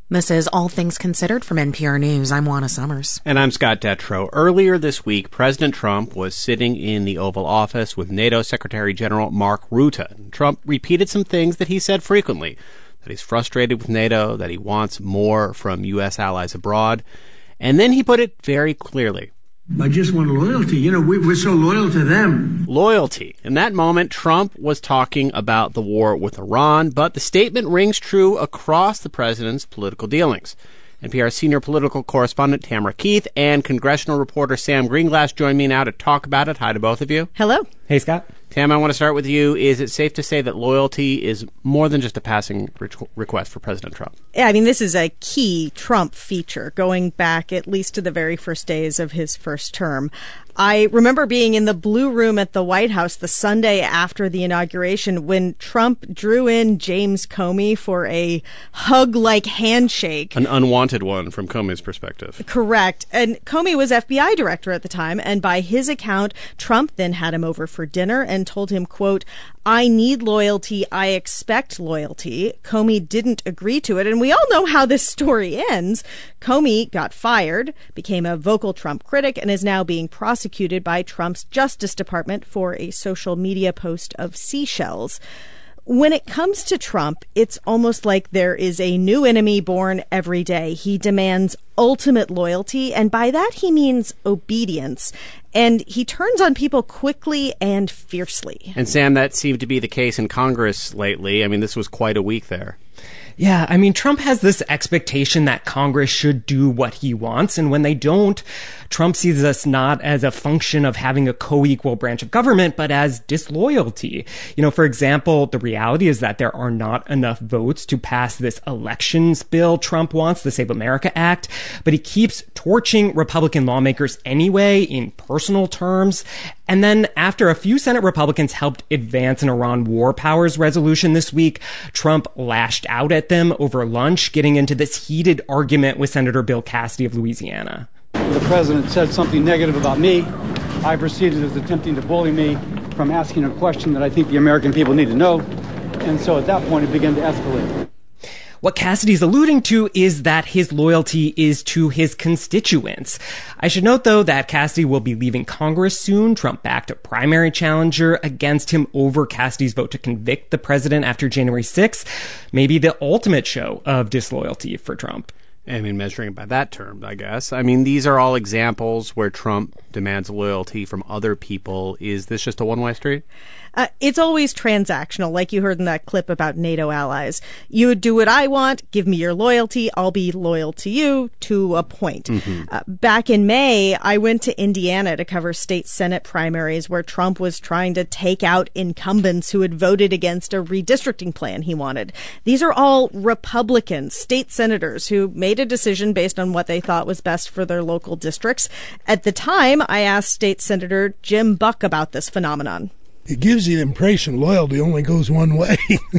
This is All Things Considered from NPR News. I'm Juana Summers. And I'm Scott Detrow. Earlier this week, President Trump was sitting in the Oval Office with NATO Secretary General Mark Rutte. Trump repeated some things that he said frequently, that he's frustrated with NATO, that he wants more from U.S. allies abroad. And then he put it very clearly. I just want loyalty. You know, we're so loyal to them. Loyalty. In that moment, Trump was talking about the war with Iran, but the statement rings true across the president's political dealings. NPR senior political correspondent Tamara Keith and congressional reporter Sam Greenglass join me now to talk about it. Hi to both of you. Hello. Hey, Scott. Tam, I want to start with you. Is it safe to say that loyalty is more than just a passing request for President Trump? Yeah, I mean, this is a key Trump feature going back at least to the very first days of his first term. I remember being in the Blue Room at the White House the Sunday after the inauguration when Trump drew in James Comey for a hug-like handshake. An unwanted one from Comey's perspective. Correct. And Comey was FBI director at the time, and by his account, Trump then had him over for dinner and told him, quote, "I need loyalty. I expect loyalty." Comey didn't agree to it, and we all know how this story ends. Comey got fired, became a vocal Trump critic, and is now being prosecuted by Trump's Justice Department for a social media post of seashells. When it comes to Trump, it's almost like there is a new enemy born every day. He demands ultimate loyalty, and by that he means obedience. And he turns on people quickly and fiercely. And Sam, that seemed to be the case in Congress lately. I mean, this was quite a week there. Yeah, I mean, Trump has this expectation that Congress should do what he wants, and when they don't, Trump sees us not as a function of having a co-equal branch of government, but as disloyalty. You know, for example, the reality is that there are not enough votes to pass this elections bill Trump wants, the Save America Act, but he keeps torching Republican lawmakers anyway in personal terms. And then after a few Senate Republicans helped advance an Iran war powers resolution this week, Trump lashed out at them over lunch, getting into this heated argument with Senator Bill Cassidy of Louisiana. The president said something negative about me. I perceived it as attempting to bully me from asking a question that I think the American people need to know. And so at that point, it began to escalate. What Cassidy's alluding to is that his loyalty is to his constituents. I should note, though, that Cassidy will be leaving Congress soon. Trump backed a primary challenger against him over Cassidy's vote to convict the president after January 6th. Maybe the ultimate show of disloyalty for Trump. I mean, measuring it by that term, I guess. I mean, these are all examples where Trump demands loyalty from other people. Is this just a one-way street? It's always transactional, like you heard in that clip about NATO allies. You would do what I want, give me your loyalty, I'll be loyal to you to a point. Mm-hmm. Back in May, I went to Indiana to cover state Senate primaries where Trump was trying to take out incumbents who had voted against a redistricting plan he wanted. These are all Republican state senators who made a decision based on what they thought was best for their local districts. At the time, I asked State Senator Jim Buck about this phenomenon. It gives you the impression loyalty only goes one way.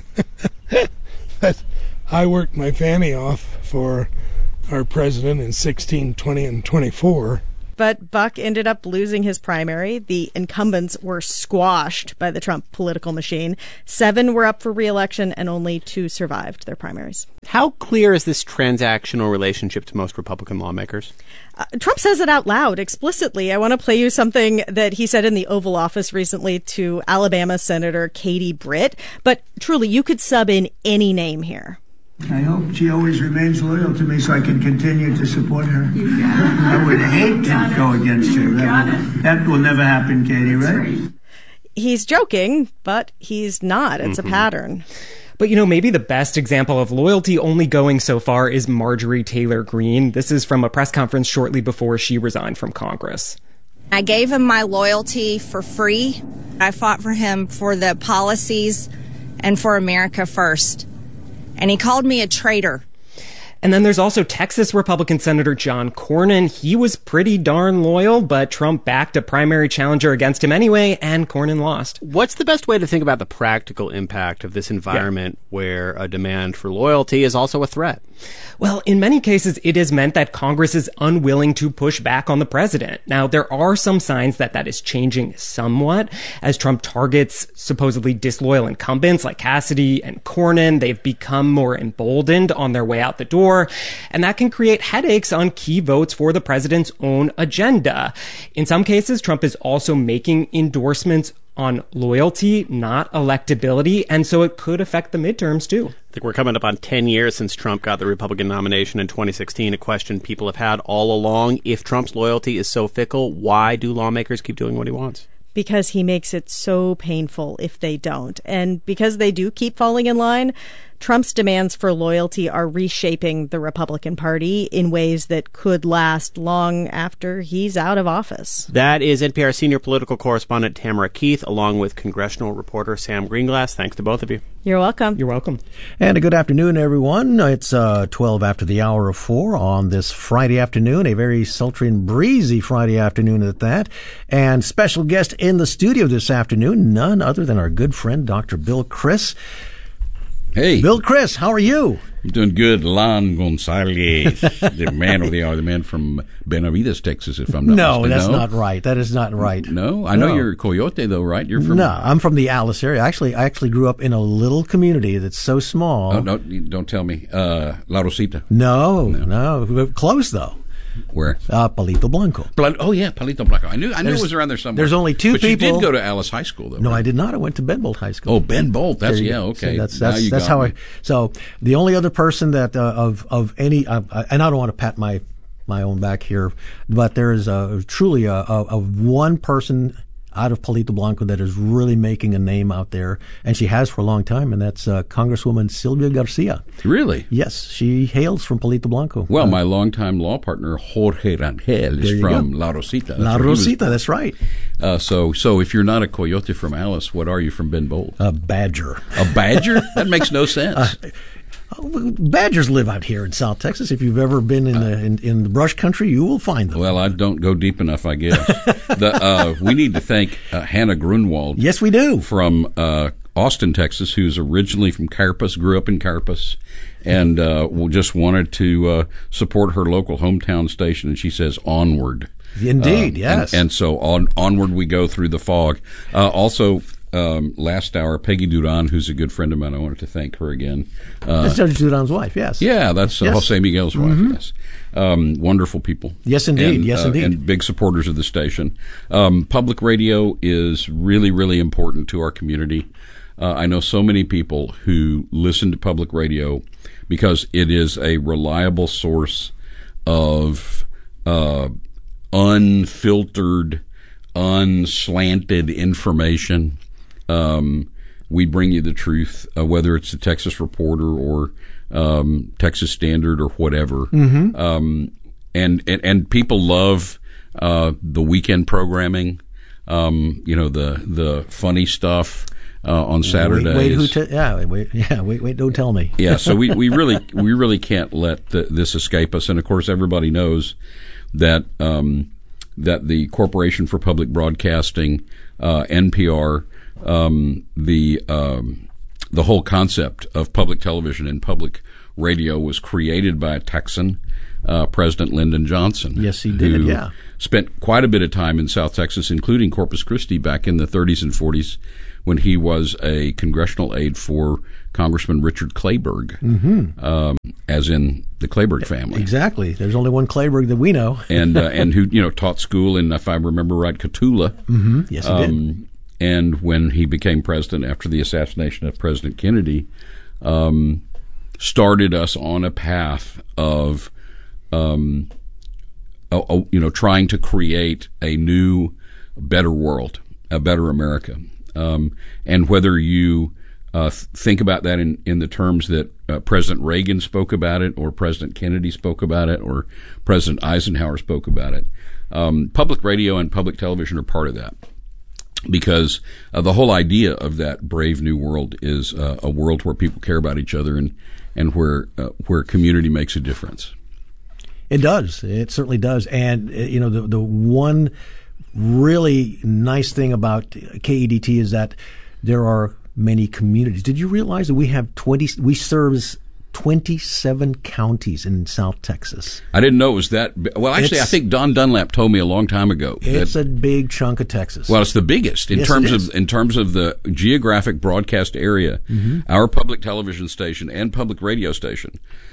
But I worked my fanny off for our president in 16, 20, and 24. But Buck ended up losing his primary. The incumbents were squashed by the Trump political machine. 7 were up for re-election and only 2 survived their primaries. How clear is this transactional relationship to most Republican lawmakers? Trump says it out loud, explicitly. I want to play you something that he said in the Oval Office recently to Alabama Senator Katie Britt. But truly, you could sub in any name here. I hope she always remains loyal to me so I can continue to support her. I would hate to go against her. That will never happen, Katie, right? He's joking, but he's not. It's a pattern. But, you know, maybe the best example of loyalty only going so far is Marjorie Taylor Greene. This is from a press conference shortly before she resigned from Congress. I gave him my loyalty for free. I fought for him for the policies and for America first. And he called me a traitor. And then there's also Texas Republican Senator John Cornyn. He was pretty darn loyal, but Trump backed a primary challenger against him anyway, and Cornyn lost. What's the best way to think about the practical impact of this environment where a demand for loyalty is also a threat? Well, in many cases, it has meant that Congress is unwilling to push back on the president. Now, there are some signs that that is changing somewhat as Trump targets supposedly disloyal incumbents like Cassidy and Cornyn. They've become more emboldened on their way out the door. for, and that can create headaches on key votes for the president's own agenda. In some cases, Trump is also making endorsements on loyalty, not electability, and so it could affect the midterms too. I think we're coming up on 10 years since Trump got the Republican nomination in 2016, a question people have had all along. If Trump's loyalty is so fickle, why do lawmakers keep doing what he wants? Because he makes it so painful if they don't. And because they do keep falling in line, Trump's demands for loyalty are reshaping the Republican Party in ways that could last long after he's out of office. That is NPR senior political correspondent Tamara Keith, along with congressional reporter Sam Greenglass. Thanks to both of you. You're welcome. You're welcome. And a good afternoon, everyone. It's 12 after the hour of 4 on this Friday afternoon, a very sultry and breezy Friday afternoon at that. And special guest in the studio this afternoon, none other than our good friend, Dr. Bill Criss. Hey. Bill Criss, how are you? I'm doing good. Lon Gonzalez, the man from Benavides, Texas, if I'm not mistaken. No, that's not right. That is not right. No? I know you're a Coyote, though, right? You're from... No, I'm from the Alice area. I actually grew up in a little community that's so small. Oh, no, don't tell me. La Rosita. No. Close, though. Where? Palito Blanco. Palito Blanco. I knew it was around there somewhere. There's only two but people. You did go to Alice High School, though. No, right? I did not. I went to Ben Bolt High School. Oh, Ben Bolt. That's okay. So that's how I. So the only other person that of any, and I don't want to pat my own back here, but there is truly a one person out of Palito Blanco that is really making a name out there, and she has for a long time, and that's Congresswoman Sylvia Garcia. Really? Yes, she hails from Palito Blanco. Well, my longtime law partner, Jorge Rangel, is from La Rosita. That's right. So if you're not a Coyote from Alice, what are you from Ben Bolt? A badger. A badger? That makes no sense. Badgers live out here in South Texas. If you've ever been in the brush country, you will find them. Well, I don't go deep enough, I guess. We need to thank Hannah Grunwald. Yes, we do. From Austin, Texas, who's originally from Carapace, grew up in Carapace, and just wanted to support her local hometown station. And she says, onward. Indeed, yes. And so onward we go through the fog. Also, last hour, Peggy Duran, who's a good friend of mine, I wanted to thank her again. That's Judge Duran's wife, yes. Yeah, that's Jose Miguel's wife, yes. Wonderful people. Yes, indeed. Indeed. And big supporters of the station. Public radio is really, really important to our community. I know so many people who listen to public radio because it is a reliable source of unfiltered, unslanted information. We bring you the truth, whether it's the Texas Reporter or Texas Standard or whatever. Mm-hmm. And people love the weekend programming. The funny stuff on Saturdays. Wait, don't tell me. Yeah, so we really can't let this escape us. And of course, everybody knows that that the Corporation for Public Broadcasting, NPR, the whole concept of public television and public radio was created by a Texan, President Lyndon Johnson. Yes, he did. Who spent quite a bit of time in South Texas, including Corpus Christi, back in the 30s and 40s, when he was a congressional aide for Congressman Richard Clayburgh, as in the Clayburgh family. Exactly. There's only one Clayburgh that we know, and who taught school in, if I remember right, Cotulla. Mm-hmm. Yes, he did. And when he became president after the assassination of President Kennedy, started us on a path of, trying to create a new, better world, a better America. And whether you think about that in the terms that President Reagan spoke about it, or President Kennedy spoke about it, or President Eisenhower spoke about it, public radio and public television are part of that. Because the whole idea of that brave new world is a world where people care about each other and where community makes a difference. It does. It certainly does. And the one really nice thing about KEDT is that there are many communities. Did you realize that we serve 27 counties in South Texas? I didn't know it was that. Well, actually, I think Don Dunlap told me a long time ago. It's a big chunk of Texas. Well, it's the biggest in terms of the geographic broadcast area. Mm-hmm. Our public television station and public radio station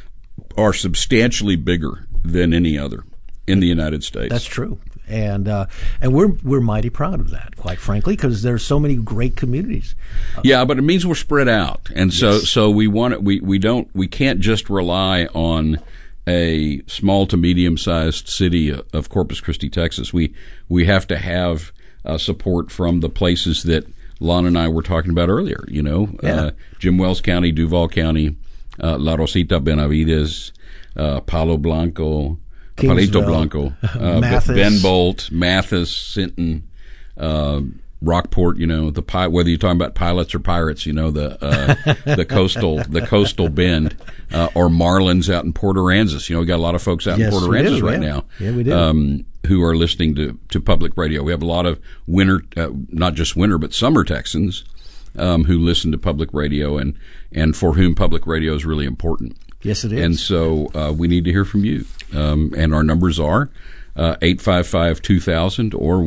are substantially bigger than any other in the United States. That's true. And we're mighty proud of that, quite frankly, because there's so many great communities. Yeah, but it means we're spread out, and so we want we can't just rely on a small to medium sized city of Corpus Christi, Texas. We have to have support from the places that Lon and I were talking about earlier. Jim Wells County, Duval County, La Rosita, Benavides, Palo Blanco. Palito Blanco, Ben Bolt, Mathis, Sinton, Rockport. Whether you're talking about pilots or pirates, the coastal bend, or Marlins out in Port Aransas. We got a lot of folks out in Port Aransas right now. Yeah, we do. Who are listening to public radio. We have a lot of not just winter, but summer Texans who listen to public radio and for whom public radio is really important. Yes, it is. And so we need to hear from you. And our numbers are 855-2000 or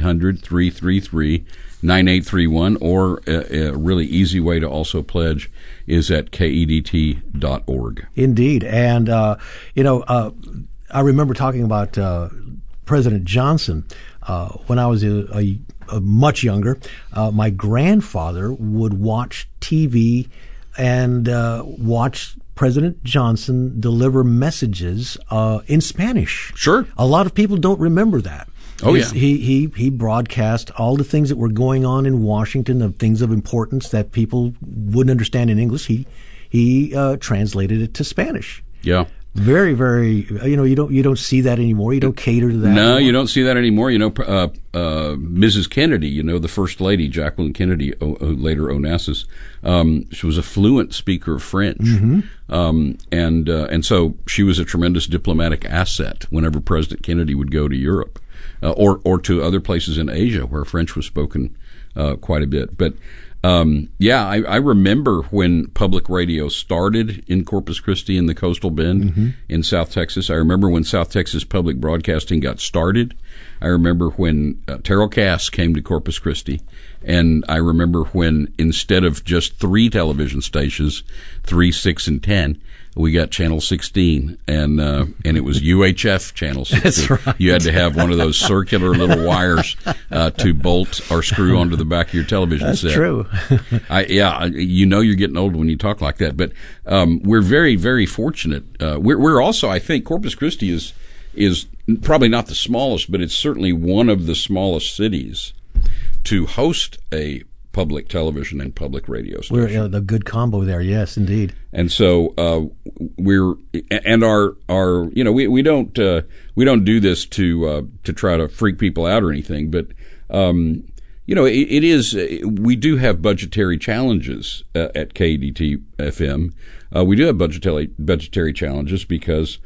1-800-333-9831, or a really easy way to also pledge is at kedt.org. Indeed. And, I remember talking about President Johnson when I was a much younger. My grandfather would watch TV and watch President Johnson deliver messages in Spanish. Sure. A lot of people don't remember that. Oh, yeah. He broadcast all the things that were going on in Washington, of things of importance that people wouldn't understand in English. He translated it to Spanish. Yeah. Very, very. You don't see that anymore. You don't cater to that. No, anymore. You don't see that anymore. Mrs. Kennedy, the First Lady, Jacqueline Kennedy, later Onassis, she was a fluent speaker of French, and so she was a tremendous diplomatic asset whenever President Kennedy would go to Europe, or to other places in Asia where French was spoken quite a bit. But I remember when public radio started in Corpus Christi in the Coastal Bend in South Texas. I remember when South Texas Public Broadcasting got started. I remember when Terrell Cass came to Corpus Christi. And I remember when, instead of just 3 television stations, 3, 6, and 10, we got Channel 16, and it was UHF Channel 16. That's right. You had to have one of those circular little wires to bolt or screw onto the back of your television set. That's true. You're getting old when you talk like that. But we're very, very fortunate. We're also, I think, Corpus Christi is probably not the smallest, but it's certainly one of the smallest cities to host a public television and public radio station. We're the good combo there, yes, indeed. And so we don't do this to try to freak people out or anything, but it is. We do have budgetary challenges at KEDT FM. We do have budgetary challenges because.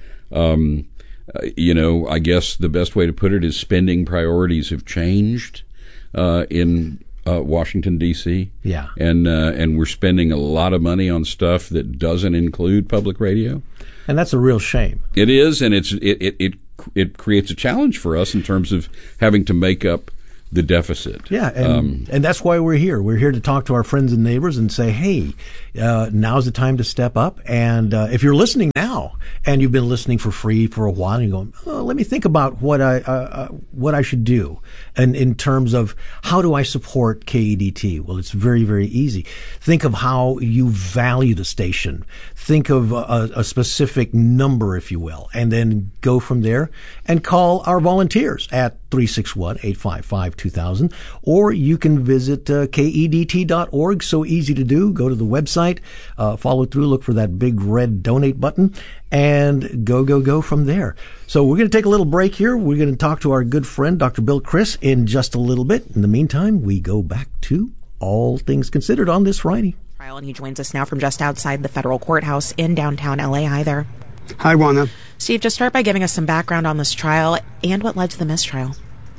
I guess the best way to put it is spending priorities have changed in Washington, D.C. Yeah. And we're spending a lot of money on stuff that doesn't include public radio. And that's a real shame. It is, and it creates a challenge for us in terms of having to make up the deficit. Yeah, and that's why we're here. We're here to talk to our friends and neighbors and say, hey, now's the time to step up. And if you're listening now and you've been listening for free for a while and you're going, let me think about what I should do. And in terms of how do I support KEDT? Well, it's very, very easy. Think of how you value the station. Think of a specific number, if you will, and then go from there and call our volunteers at 361-855-2000, or you can visit kedt.org. So easy to do. Go to the website, follow through, look for that big red donate button, and go from there. So we're going to take a little break here. We're going to talk to our good friend, Dr. Bill Criss, in just a little bit. In the meantime, we go back to All Things Considered on this Friday. And he joins us now from just outside the federal courthouse in downtown LA. Hi there. Hi, Juana. Steve, just start by giving us some background on this trial and what led to the mistrial.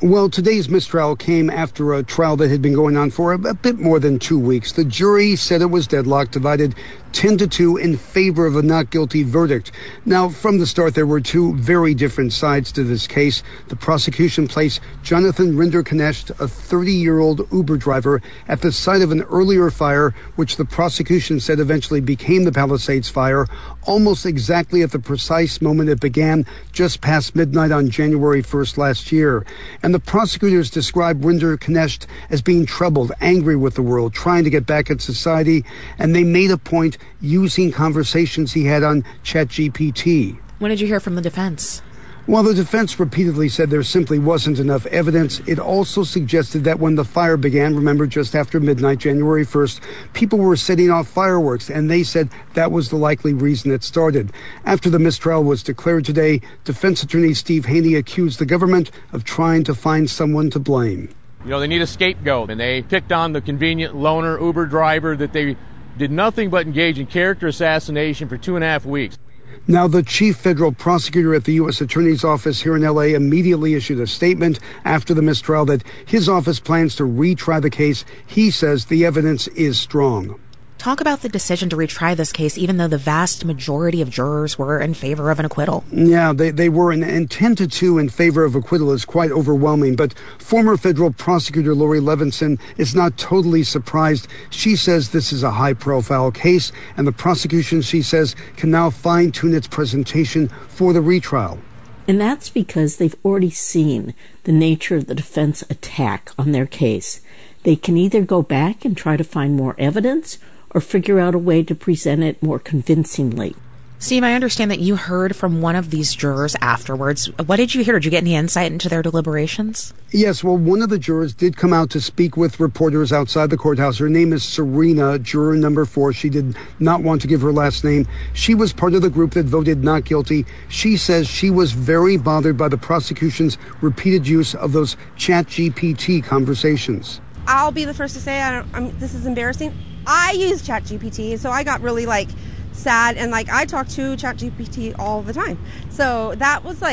Well, today's mistrial came after a trial that had been going on for a bit more than 2 weeks. The jury said it was deadlocked, divided 10-2 in favor of a not guilty verdict. Now, from the start, there were two very different sides to this case. The prosecution placed Jonathan Rinderknecht, a 30-year-old Uber driver, at the site of an earlier fire, which the prosecution said eventually became the Palisades fire, almost exactly at the precise moment it began, just past midnight on January 1st last year. And the prosecutors described Rinderknecht as being troubled, angry with the world, trying to get back at society, and they made a point using conversations he had on ChatGPT. When did you hear from the defense? Well, the defense repeatedly said there simply wasn't enough evidence. It also suggested that when the fire began, remember, just after midnight, January 1st, people were setting off fireworks, and they said that was the likely reason it started. After the mistrial was declared today, defense attorney Steve Haney accused the government of trying to find someone to blame. You know, they need a scapegoat, and they picked on the convenient loner Uber driver that they did nothing but engage in character assassination for 2.5 weeks. Now, the chief federal prosecutor at the U.S. Attorney's Office here in L.A. immediately issued a statement after the mistrial that his office plans to retry the case. He says the evidence is strong. Talk about the decision to retry this case, even though the vast majority of jurors were in favor of an acquittal. Yeah, they were, and 10-2 in favor of acquittal is quite overwhelming. But former federal prosecutor Lori Levinson is not totally surprised. She says this is a high-profile case, and the prosecution, she says, can now fine-tune its presentation for the retrial. And that's because they've already seen the nature of the defense attack on their case. They can either go back and try to find more evidence or figure out a way to present it more convincingly. Steve, I understand that you heard from one of these jurors afterwards. What did you hear? Did you get any insight into their deliberations? Yes, well, one of the jurors did come out to speak with reporters outside the courthouse. Her name is Serena, juror number 4. She did not want to give her last name. She was part of the group that voted not guilty. She says she was very bothered by the prosecution's repeated use of those ChatGPT conversations. I'll be the first to say this is embarrassing. I use ChatGPT, so I got really sad, and I talk to ChatGPT all the time. So that was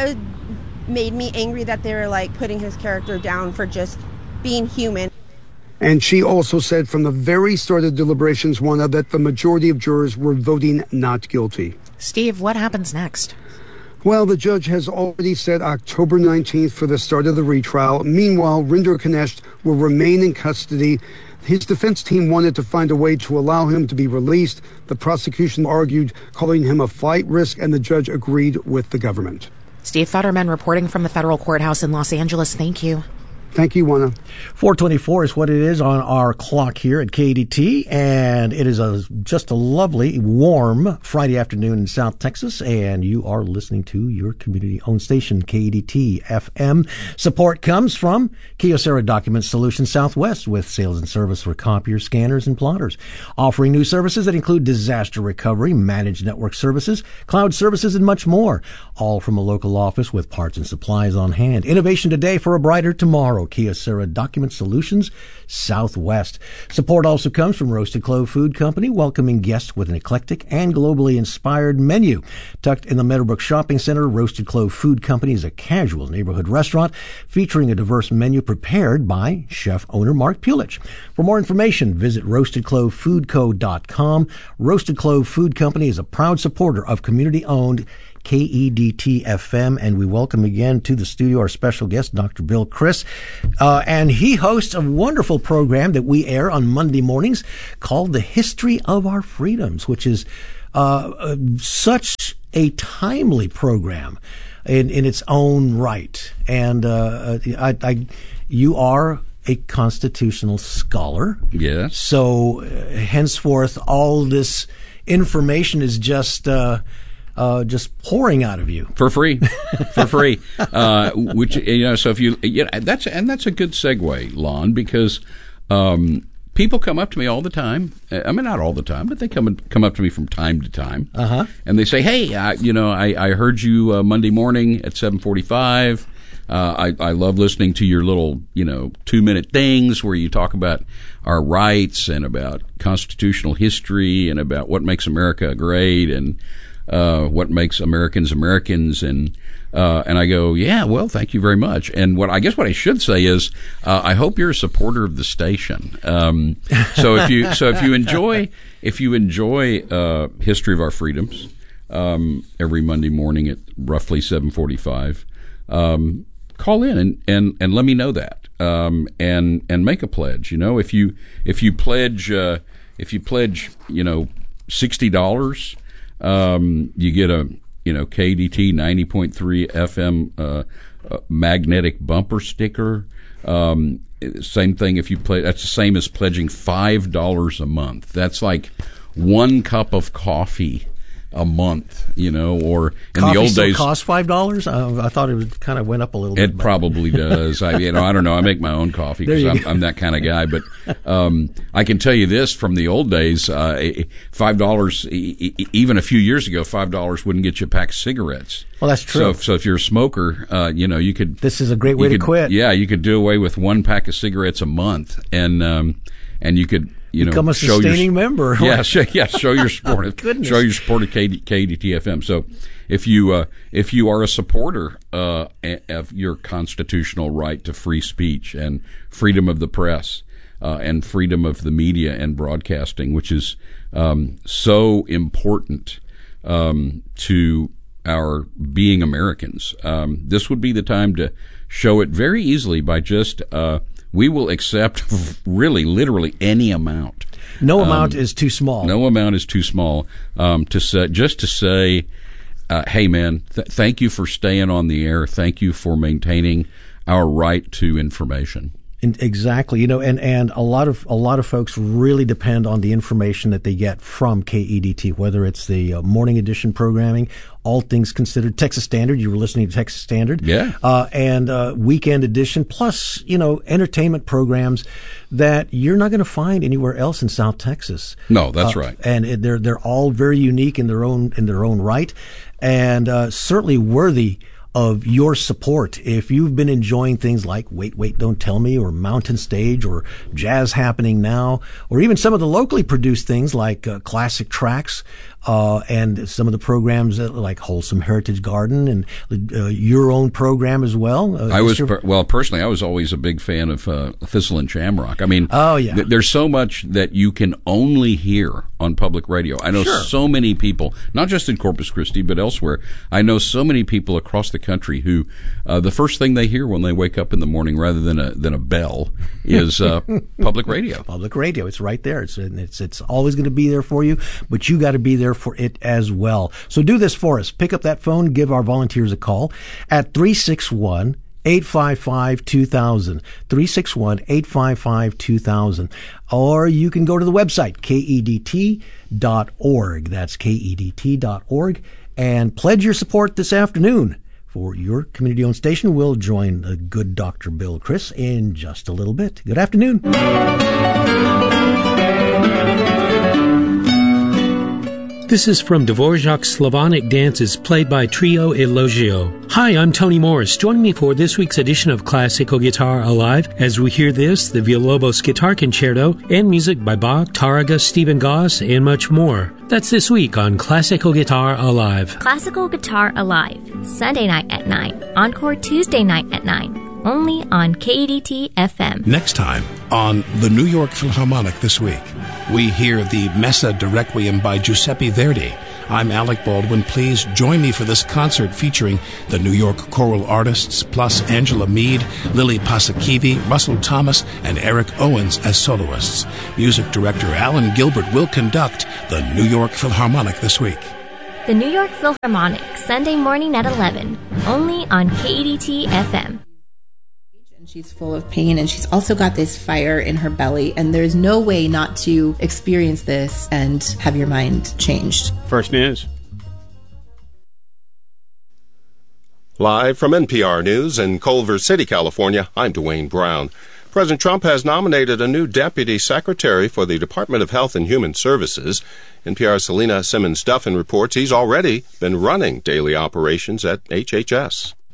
made me angry that they were putting his character down for just being human. And she also said from the very start of deliberations, Juana, that the majority of jurors were voting not guilty. Steve, what happens next? Well, the judge has already set October 19th for the start of the retrial. Meanwhile, Rinderknecht will remain in custody. His defense team wanted to find a way to allow him to be released. The prosecution argued, calling him a flight risk, and the judge agreed with the government. Steve Futterman reporting from the federal courthouse in Los Angeles. Thank you. Thank you, Juana. 4:24 is what it is on our clock here at KDT, and it is just a lovely, warm Friday afternoon in South Texas, and you are listening to your community-owned station, KDT FM. Support comes from Kyocera Document Solutions Southwest, with sales and service for copiers, scanners, and plotters, offering new services that include disaster recovery, managed network services, cloud services, and much more, all from a local office with parts and supplies on hand. Innovation today for a brighter tomorrow. Kyocera Document Solutions Southwest. Support also comes from Roasted Clove Food Company, welcoming guests with an eclectic and globally inspired menu. Tucked in the Meadowbrook Shopping Center, Roasted Clove Food Company is a casual neighborhood restaurant featuring a diverse menu prepared by chef owner Mark Pulich. For more information, visit roastedclovefoodco.com. Roasted Clove Food Company is a proud supporter of community-owned KEDT FM, and we welcome again to the studio our special guest, Dr. Bill Criss, and he hosts a wonderful program that we air on Monday mornings called The History of Our Freedoms, which is such a timely program in its own right. And you are a constitutional scholar. Yes. So henceforth, all this information is just pouring out of you for free, which so if you that's a good segue, Lon, because people come up to me all the time. I mean, not all the time, but they come up to me from time to time, and they say, "Hey, I heard you Monday morning at 7:45. I love listening to your little 2-minute things where you talk about our rights and about constitutional history and about what makes America great and." what makes Americans Americans, and I go, yeah, well, thank you very much. And what I should say is, I hope you're a supporter of the station. So if you enjoy History of Our Freedoms every Monday morning at roughly 7:45, call in and let me know that, and make a pledge. If you pledge $60, you get a KDT 90.3 FM magnetic bumper sticker. Same thing if you play. That's the same as pledging $5 a month. That's like one cup of coffee a month, or in coffee the old still days, cost $5. I thought it kind of went up a little bit. It probably does. I don't know. I make my own coffee because I'm that kind of guy. But I can tell you this: from the old days, $5, even a few years ago, $5 wouldn't get you a pack of cigarettes. Well, that's true. So if you're a smoker, you could. This is a great way to quit. Yeah, you could do away with one pack of cigarettes a month, and you could. Become a sustaining member. Yeah, show your support. Show your support of KDT FM. So, if you are a supporter of your constitutional right to free speech and freedom of the press and freedom of the media and broadcasting, which is so important to our being Americans, this would be the time to show it very easily by just. We will accept really, literally any amount. No amount is too small. No amount is too small to say, hey, man, thank you for staying on the air. Thank you for maintaining our right to information. Exactly, and a lot of folks really depend on the information that they get from KEDT, whether it's the morning edition programming, All Things Considered, Texas Standard. You were listening to Texas Standard, and weekend edition, plus entertainment programs that you're not going to find anywhere else in South Texas. No, that's right, and they're all very unique in their own right, and certainly worthy of your support. If you've been enjoying things like Wait, Don't Tell Me, or Mountain Stage, or Jazz Happening Now, or even some of the locally produced things like Classic Tracks, and some of the programs like Wholesome Heritage Garden, and your own program as well. Personally, I was always a big fan of Thistle and Shamrock. I mean, there's so much that you can only hear on public radio. I know so many people, not just in Corpus Christi, but elsewhere. I know so many people across the country who the first thing they hear when they wake up in the morning, rather than a bell, is public radio. Public radio. It's right there. It's always going to be there for you, but you got to be there for it as well. So do this for us. Pick up that phone, give our volunteers a call at 361-855-2000, 361-855-2000. Or you can go to the website, KEDT.org. That's KEDT.org, and pledge your support this afternoon for your community-owned station. We'll join the good Dr. Bill Chris in just a little bit. Good afternoon. This is from Dvorak's Slavonic dances played by Trio Elogio. Hi, I'm Tony Morris. Join me for this week's edition of Classical Guitar Alive as we hear this, the Villalobos Guitar Concerto, and music by Bach, Taraga, Stephen Goss, and much more. That's this week on Classical Guitar Alive. Classical Guitar Alive, Sunday night at 9, encore Tuesday night at 9. Only on KEDT FM. Next time on the New York Philharmonic this week, we hear the Messa de Requiem by Giuseppe Verdi. I'm Alec Baldwin. Please join me for this concert featuring the New York choral artists, plus Angela Mead, Lily Pasakivi, Russell Thomas, and Eric Owens as soloists. Music director Alan Gilbert will conduct the New York Philharmonic this week. The New York Philharmonic, Sunday morning at 11, only on KEDT FM. She's full of pain, and she's also got this fire in her belly, and there's no way not to experience this and have your mind changed. First News. Live from NPR News in Culver City, California, I'm Dwayne Brown. President Trump has nominated a new deputy secretary for the Department of Health and Human Services. NPR's Selena Simmons-Duffin reports he's already been running daily operations at HHS.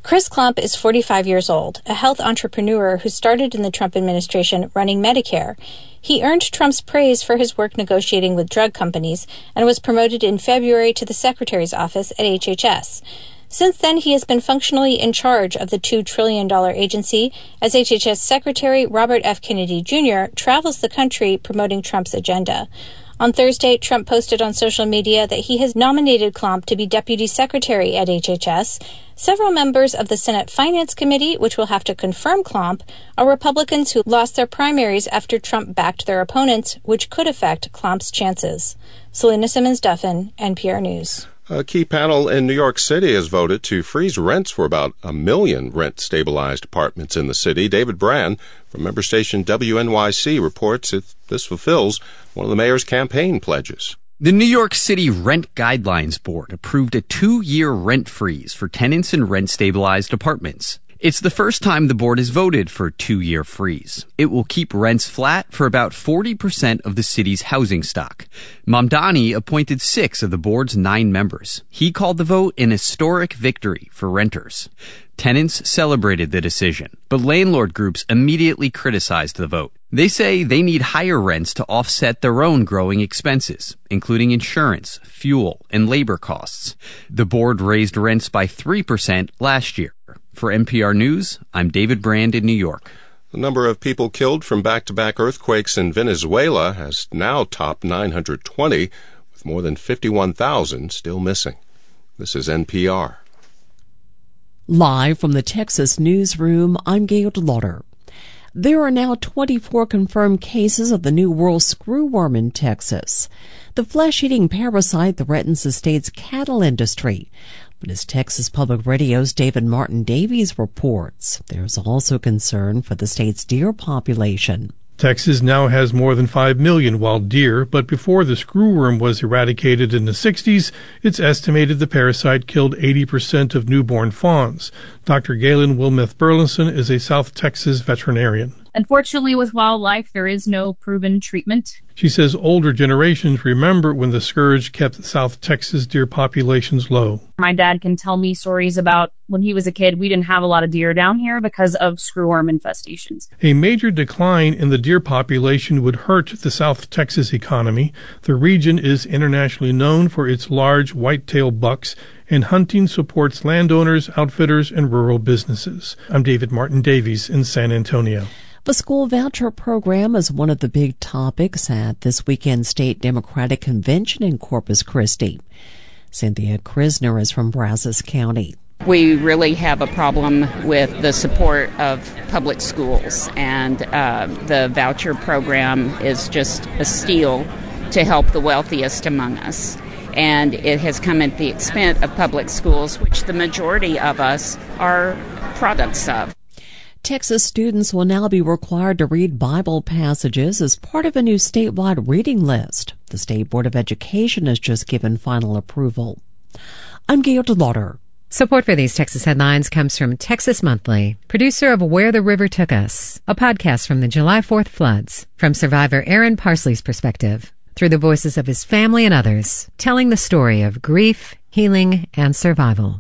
Chris Klump is 45 years old, a health entrepreneur who started in the Trump administration running Medicare. He earned Trump's praise for his work negotiating with drug companies and was promoted in February to the Secretary's office at HHS. Since then, he has been functionally in charge of the $2 trillion agency as HHS Secretary Robert F. Kennedy Jr. travels the country promoting Trump's agenda. On Thursday, Trump posted on social media that he has nominated Klump to be Deputy Secretary at HHS. Several members of the Senate Finance Committee, which will have to confirm Klump, are Republicans who lost their primaries after Trump backed their opponents, which could affect Klump's chances. Selena Simmons-Duffin, NPR News. A key panel in New York City has voted to freeze rents for about 1 million rent-stabilized apartments in the city. David Brand from member station WNYC reports that this fulfills one of the mayor's campaign pledges. The New York City Rent Guidelines Board approved a 2-year rent freeze for tenants in rent-stabilized apartments. It's the first time the board has voted for a 2-year freeze. It will keep rents flat for about 40% of the city's housing stock. Mamdani appointed 6 of the board's 9 members. He called the vote an historic victory for renters. Tenants celebrated the decision, but landlord groups immediately criticized the vote. They say they need higher rents to offset their own growing expenses, including insurance, fuel, and labor costs. The board raised rents by 3% last year. For NPR News, I'm David Brand in New York. The number of people killed from back-to-back earthquakes in Venezuela has now topped 920, with more than 51,000 still missing. This is NPR. Live from the Texas newsroom, I'm Gail DeLauder. There are now 24 confirmed cases of the New World screwworm in Texas. The flesh-eating parasite threatens the state's cattle industry. But as Texas Public Radio's David Martin Davies reports, there's also concern for the state's deer population. Texas now has more than 5 million wild deer, but before the screwworm was eradicated in the 60s, it's estimated the parasite killed 80% of newborn fawns. Dr. Galen Wilmeth Burleson is a South Texas veterinarian. Unfortunately, with wildlife, there is no proven treatment. She says older generations remember when the scourge kept South Texas deer populations low. My dad can tell me stories about when he was a kid, we didn't have a lot of deer down here because of screwworm infestations. A major decline in the deer population would hurt the South Texas economy. The region is internationally known for its large white-tailed bucks, and hunting supports landowners, outfitters, and rural businesses. I'm David Martin Davies in San Antonio. The school voucher program is one of the big topics at this weekend's state Democratic convention in Corpus Christi. Cynthia Krisner is from Brazos County. We really have a problem with the support of public schools, and the voucher program is just a steal to help the wealthiest among us. And it has come at the expense of public schools, which the majority of us are products of. Texas students will now be required to read Bible passages as part of a new statewide reading list. The State Board of Education has just given final approval. I'm Gail DeLauder. Support for these Texas headlines comes from Texas Monthly, producer of Where the River Took Us, a podcast from the July 4th floods, from survivor Aaron Parsley's perspective, through the voices of his family and others, telling the story of grief, healing, and survival.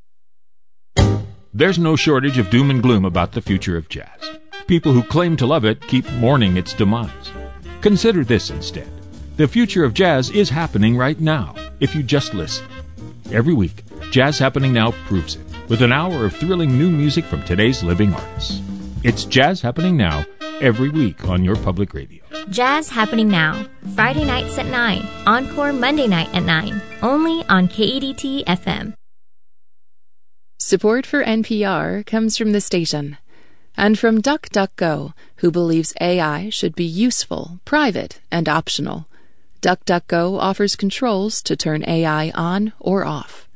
There's no shortage of doom and gloom about the future of jazz. People who claim to love it keep mourning its demise. Consider this instead. The future of jazz is happening right now, if you just listen. Every week, Jazz Happening Now proves it, with an hour of thrilling new music from today's living artists. It's Jazz Happening Now, every week on your public radio. Jazz Happening Now, Friday nights at 9, Encore Monday night at 9, only on KEDT FM. Support for NPR comes from the station and from DuckDuckGo, who believes AI should be useful, private, and optional. DuckDuckGo offers controls to turn AI on or off.